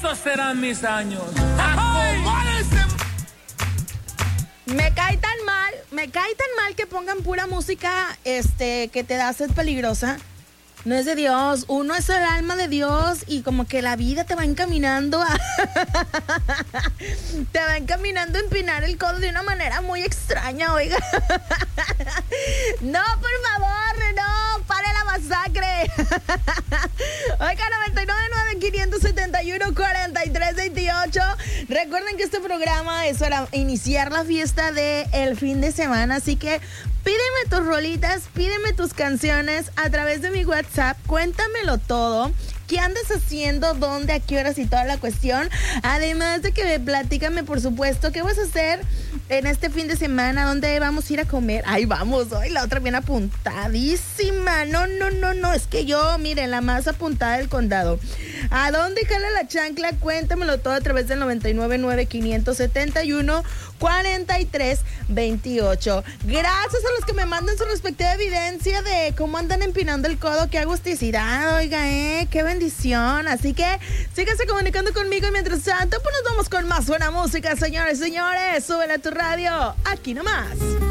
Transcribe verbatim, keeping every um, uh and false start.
¿cuántos serán mis años? Me cae tan mal, me cae tan mal que pongan pura música este, que te da sed peligrosa. No es de Dios, uno es el alma de Dios y como que la vida te va encaminando a... te va encaminando a empinar el codo de una manera muy extraña, oiga. No, por favor, no, pare la masacre. Oiga, noventa y nueve nueve, quinientos setenta y uno, cuarenta y tres veintiocho. Recuerden que este programa es para iniciar la fiesta del fin de semana, así que pídeme tus rolitas, pídeme tus canciones a través de mi WhatsApp, cuéntamelo todo. ¿Qué andas haciendo? ¿Dónde? ¿A qué horas? Y toda la cuestión. Además de que platícame, por supuesto, ¿qué vas a hacer en este fin de semana? ¿Dónde vamos a ir a comer? Ahí vamos, hoy la otra bien apuntadísima. No, no, no, no, es que yo, miren, la más apuntada del condado. ¿A dónde jala la chancla? Cuéntamelo todo a través del noventa y nueve nueve, quinientos setenta y uno, cuarenta y tres veintiocho. Gracias a los que me mandan su respectiva evidencia de cómo andan empinando el codo. Qué agusticidad, oiga, eh, qué bendición. Así que síganse comunicando conmigo y mientras tanto, pues nos vamos con más buena música, señores, señores. Súbele a tu radio, aquí nomás.